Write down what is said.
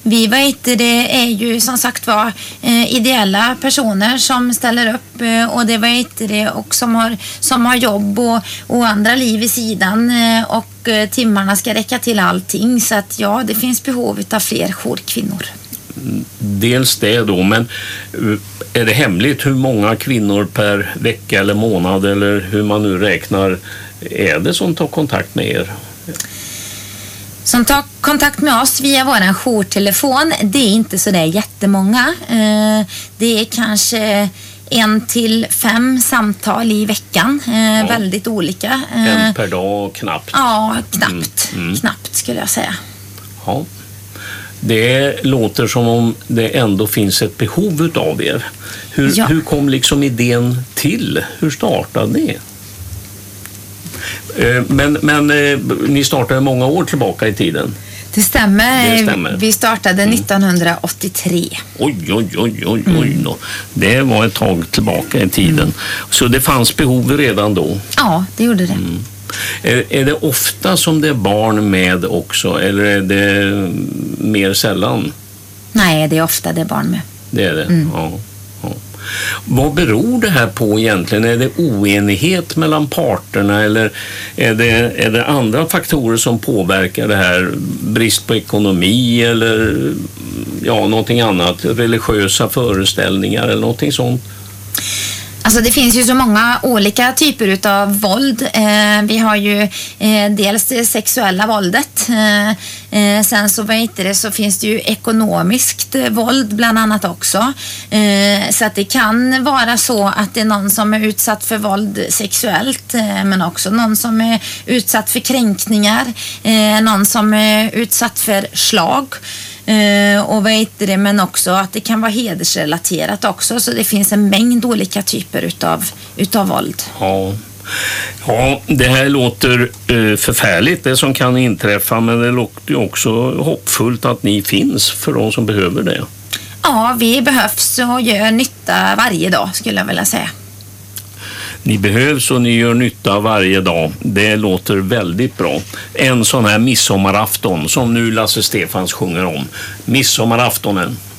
Vi det är ju som sagt var ideella personer som ställer upp och det det och som har jobb och andra liv i sidan och timmarna ska räcka till allting, så att ja, det finns behov av fler jourkvinnor. Dels det då, men är det hemligt hur många kvinnor per vecka eller månad eller hur man nu räknar är det som tar kontakt med er? Som tar kontakt med oss via våran jourtelefon, det är inte så där jättemånga. Det är kanske 1 till 5 samtal i veckan, väldigt olika. 1 per dag knappt? Ja, knappt skulle jag säga. Ja. Det låter som om det ändå finns ett behov av er. Hur kom liksom idén till? Hur startade ni? Men ni startade många år tillbaka i tiden. Det stämmer. Vi startade 1983. Oj. Det var ett tag tillbaka i tiden. Så det fanns behov redan då? Ja, det gjorde det. Är det ofta som det är barn med också, eller är det mer sällan? Nej, det är ofta det är barn med. Det är det, ja. Vad beror det här på egentligen? Är det oenighet mellan parterna eller är det andra faktorer som påverkar det här? Brist på ekonomi eller någonting annat? Religiösa föreställningar eller någonting sånt? Alltså det finns ju så många olika typer av våld. Vi har ju dels det sexuella våldet. Sen så finns det ju ekonomiskt våld bland annat också. Så att det kan vara så att det är någon som är utsatt för våld sexuellt, men också någon som är utsatt för kränkningar, någon som är utsatt för slag. Och men också att det kan vara hedersrelaterat också, så det finns en mängd olika typer utav våld. Ja, det här låter förfärligt det som kan inträffa, men det låter ju också hoppfullt att ni finns för de som behöver det. Ja, vi behövs och gör nytta varje dag skulle jag vilja säga. Ni behövs och ni gör nytta varje dag. Det låter väldigt bra. En sån här midsommarafton som nu Lasse Stefans sjunger om. Midsommaraftonen.